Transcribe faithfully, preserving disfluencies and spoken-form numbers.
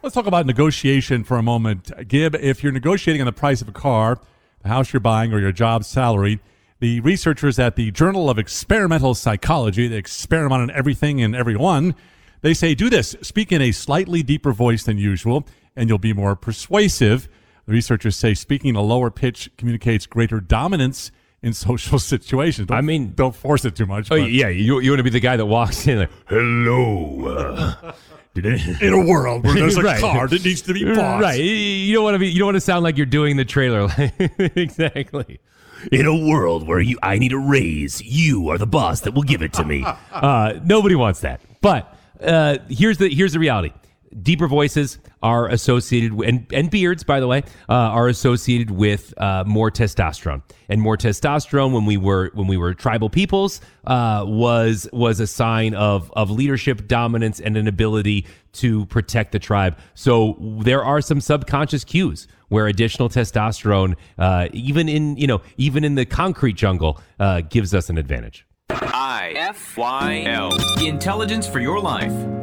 Let's talk about negotiation for a moment. Gib, if you're negotiating on the price of a car, the house you're buying, or your job salary, the researchers at the Journal of Experimental Psychology, they experiment on everything and everyone, they say do this. Speak in a slightly deeper voice than usual, and you'll be more persuasive. The researchers say speaking in a lower pitch communicates greater dominance in social situations. Don't, I mean, don't force it too much. Oh, but. yeah, you, you want to be the guy that walks in like, hello. Uh, did it? In a world where there's a Right. car that needs to be bought. Right. You don't want to be. You don't want to sound like you're doing the trailer. Exactly. In a world where you, I need a raise, you are the boss that will give it to me. Uh, nobody wants that. But uh, here's the here's the reality. Deeper voices are associated with, and, and beards, by the way, uh, are associated with uh, more testosterone. And more testosterone when we were when we were tribal peoples uh, was was a sign of of leadership, dominance, and an ability to protect the tribe. So there are some subconscious cues where additional testosterone, uh, even in you know even in the concrete jungle, uh, gives us an advantage. I F Y L. Intelligence for your life.